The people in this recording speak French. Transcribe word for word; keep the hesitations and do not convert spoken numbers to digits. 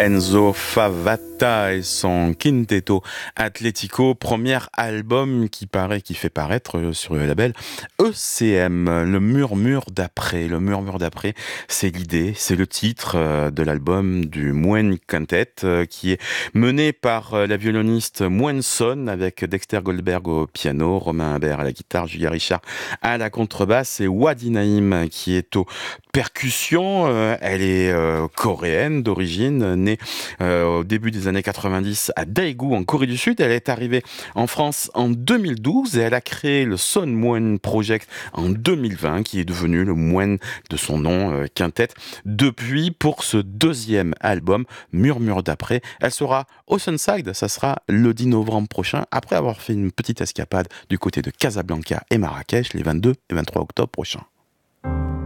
Enzo Favata et son Quinteto Atlético, premier album qui paraît, qui fait paraître sur le label E C M, le murmure d'après. Le murmure d'après, c'est l'idée, c'est le titre de l'album du Mwen Quintet qui est mené par la violoniste Mwen Son avec Dexter Goldberg au piano, Romain Imbert à la guitare, Julia Richard à la contrebasse et Wadi Naïm qui est aux percussions. Elle est euh, coréenne d'origine, née euh, au début des années quatre-vingt-dix à Daegu en Corée du Sud. Elle est arrivée en France en deux mille douze et elle a créé le Son Mwen Project en deux mille vingt qui est devenu le Mwen de son nom, euh, Quintet. Depuis, pour ce deuxième album, Murmure d'après, elle sera au Sunside, ça sera le dix novembre prochain, après avoir fait une petite escapade du côté de Casablanca et Marrakech les vingt-deux et vingt-trois octobre prochains.